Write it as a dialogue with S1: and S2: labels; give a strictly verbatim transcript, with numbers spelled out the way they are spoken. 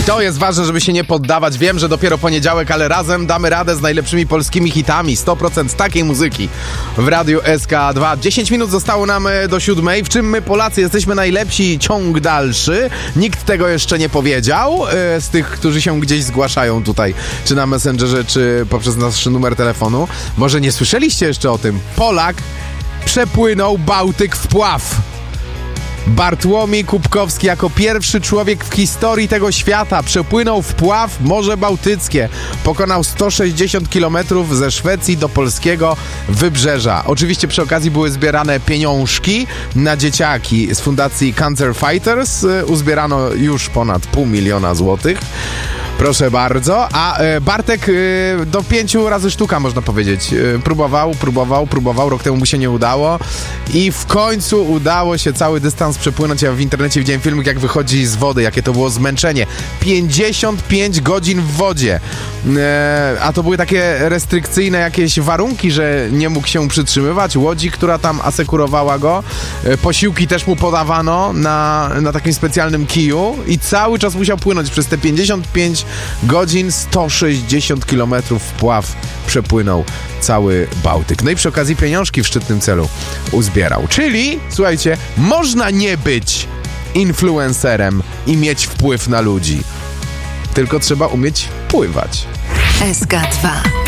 S1: To jest ważne, żeby się nie poddawać. Wiem, że dopiero poniedziałek, ale razem damy radę z najlepszymi polskimi hitami. sto procent takiej muzyki w Radiu S K dwa. dziesięć minut zostało nam do siódmej. W czym my, Polacy, jesteśmy najlepsi? Ciąg dalszy. Nikt tego jeszcze nie powiedział z tych, którzy się gdzieś zgłaszają tutaj, czy na Messengerze, czy poprzez nasz numer telefonu. Może nie słyszeliście jeszcze o tym. Polak przepłynął Bałtyk w pław. Bartłomiej Kubkowski jako pierwszy człowiek w historii tego świata przepłynął wpław Morze Bałtyckie. Pokonał sto sześćdziesiąt kilometrów ze Szwecji do polskiego wybrzeża. Oczywiście przy okazji były zbierane pieniążki na dzieciaki z fundacji Cancer Fighters. Uzbierano już ponad pół miliona złotych. Proszę bardzo. A e, Bartek e, do pięciu razy sztuka, można powiedzieć. E, próbował, próbował, próbował. Rok temu mu się nie udało. I w końcu udało się cały dystans przepłynąć. Ja w internecie widziałem filmik, jak wychodzi z wody. Jakie to było zmęczenie. pięćdziesiąt pięć godzin w wodzie. E, a to były takie restrykcyjne jakieś warunki, że nie mógł się przytrzymywać. Łodzi, która tam asekurowała go. E, posiłki też mu podawano na, na takim specjalnym kiju. I cały czas musiał płynąć przez te pięćdziesiąt pięć godzin, sto sześćdziesiąt kilometrów wpław przepłynął cały Bałtyk. No i przy okazji pieniążki w szczytnym celu uzbierał. Czyli, słuchajcie, można nie być influencerem i mieć wpływ na ludzi. Tylko trzeba umieć pływać.
S2: S K dwa.